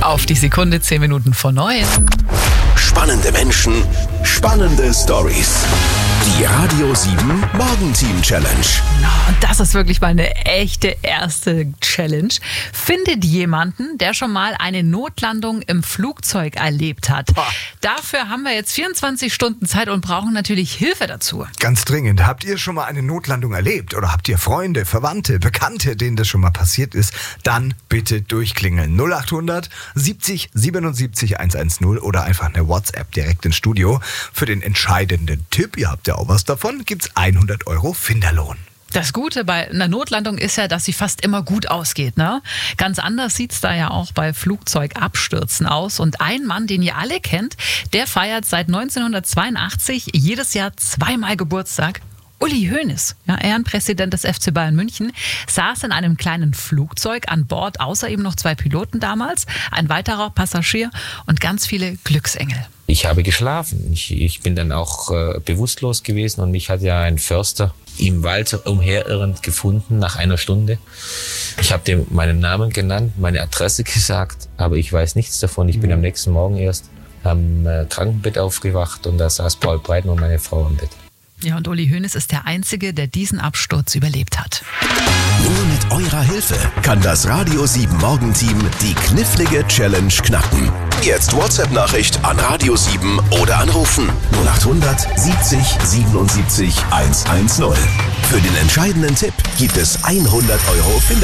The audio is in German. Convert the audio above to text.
Auf die Sekunde 10 Minuten vor 9. Spannende Menschen, spannende Stories. Die Radio 7 Morgenteam Challenge. Und das ist wirklich mal eine echte erste Challenge. Findet jemanden, der schon mal eine Notlandung im Flugzeug erlebt hat. Dafür haben wir jetzt 24 Stunden Zeit und brauchen natürlich Hilfe dazu. Ganz dringend. Habt ihr schon mal eine Notlandung erlebt? Oder habt ihr Freunde, Verwandte, Bekannte, denen das schon mal passiert ist? Dann bitte durchklingeln. 0800 70 77 110 oder einfach eine WhatsApp direkt ins Studio. Für den entscheidenden Tipp, ihr habt ja auch was davon, gibt's 100 € Finderlohn. Das Gute bei einer Notlandung ist ja, dass sie fast immer gut ausgeht, ne? Ganz anders sieht's da ja auch bei Flugzeugabstürzen aus. Und ein Mann, den ihr alle kennt, der feiert seit 1982 jedes Jahr zweimal Geburtstag. Uli Hoeneß, ja, Ehrenpräsident des FC Bayern München, saß in einem kleinen Flugzeug an Bord, außer ihm noch 2 Piloten damals, ein weiterer Passagier und ganz viele Glücksengel. Ich habe geschlafen. Ich bin dann auch bewusstlos gewesen und mich hat ja ein Förster im Wald umherirrend gefunden nach einer Stunde. Ich habe dem meinen Namen genannt, meine Adresse gesagt, aber ich weiß nichts davon. Ich bin am nächsten Morgen erst am Krankenbett aufgewacht und da saß Paul Breitner, meine Frau, im Bett. Ja, und Uli Hoeneß ist der Einzige, der diesen Absturz überlebt hat. Nur mit eurer Hilfe kann das Radio 7 Morgenteam die knifflige Challenge knacken. Jetzt WhatsApp-Nachricht an Radio 7 oder anrufen 0800 70 77 110. Für den entscheidenden Tipp gibt es 100 € Finderlohn.